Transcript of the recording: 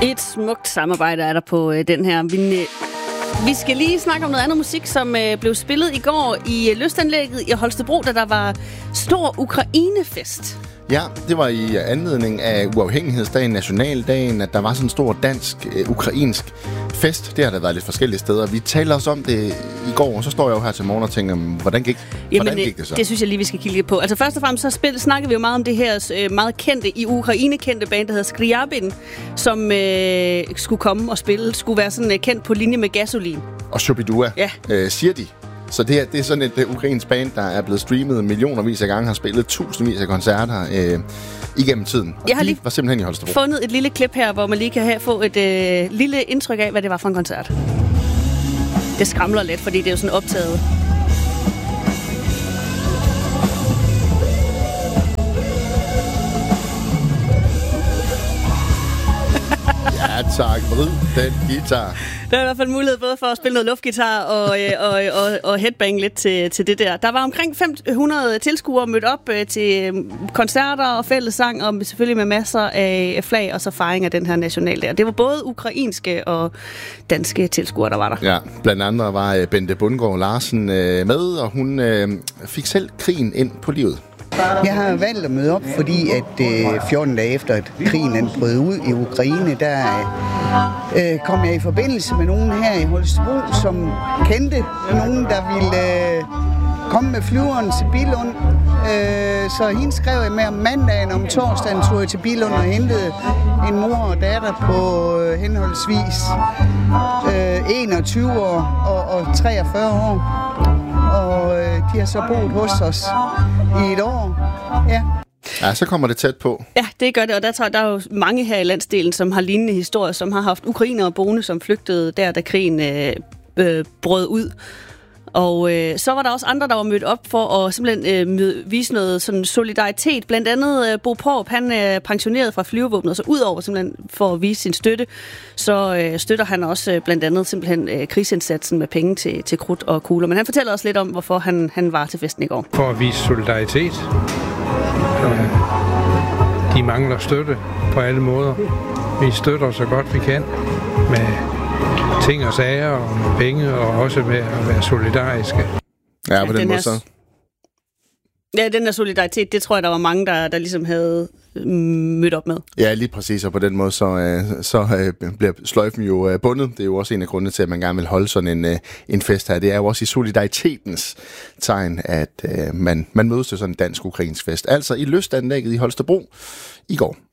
Et smukt samarbejde er der på den her. Vi skal lige snakke om noget andet musik, som blev spillet i går i lystanlægget i Holstebro, da der var stor Ukrainefest. Ja, det var i anledning af uafhængighedsdagen, nationaldagen, at der var sådan en stor dansk-ukrainsk fest. Det har der været lidt forskellige steder. Vi taler også om det i går, og så står jeg jo her til morgen og tænker, hvordan gik det så? Det synes jeg lige, vi skal kigge lidt på. Altså først og fremmest så snakkede vi jo meget om det her meget kendte, i Ukraine kendte band, der hedder Skriabin, som skulle komme og spille, skulle være sådan kendt på linje med Gasolin. Og Shubidua, siger de. Så det er sådan et ukrainsk band, der er blevet streamet millionervis af gange, har spillet tusindvis af koncerter igennem tiden. Og jeg har lige var simpelthen i Holstebro. Fundet et lille klip her, hvor man lige kan få et lille indtryk af, hvad det var for en koncert. Det skramler lidt, fordi det er jo sådan optaget. Ja tak, vrid den guitar. Der er i hvert fald mulighed både for at spille noget luftgitar og headbang lidt til det der. Der var omkring 500 tilskuere mødt op til koncerter og fællessang, og selvfølgelig med masser af flag og så fejring af den her nationaldag. Det var både ukrainske og danske tilskuere, der var der. Ja, blandt andre var Bente Bundgaard Larsen med, og hun fik selv krigen ind på livet. Jeg har valgt at møde op, fordi at 14 dage efter, at krigen brød ud i Ukraine, der kom jeg i forbindelse med nogen her i Holstebro, som kendte nogen, der ville komme med flyveren til Billund. Så hende skrev jeg med om mandagen, om torsdagen tog jeg til Billund og hentede en mor og datter på henholdsvis 21 år og 43 år. Og de har så boet hos os i et år. Ja, så kommer det tæt på. Ja, det gør det, og der er jo mange her i landsdelen, som har lignende historier, som har haft ukrainere boende, som flygtede der, da krigen brød ud. Og så var der også andre, der var mødt op for at simpelthen vise noget sådan solidaritet. Blandt andet Bo Porup, han er pensioneret fra flyvevåbnet, så udover simpelthen for at vise sin støtte, så støtter han også blandt andet simpelthen krigsindsatsen med penge til krudt og kugler. Men han fortæller også lidt om, hvorfor han var til festen i går. For at vise solidaritet. De mangler støtte på alle måder. Vi støtter så godt vi kan med ting og sager og med penge, og også med at være solidariske. Ja, på den måde så. Ja, den der solidaritet, det tror jeg, der var mange, der ligesom havde mødt op med. Ja, lige præcis, og på den måde, så bliver sløjfen jo bundet. Det er jo også en af grundene til, at man gerne vil holde sådan en fest her. Det er jo også i solidaritetens tegn, at man mødes til sådan en dansk-ukrainsk fest. Altså i lystanlægget i Holstebro i går.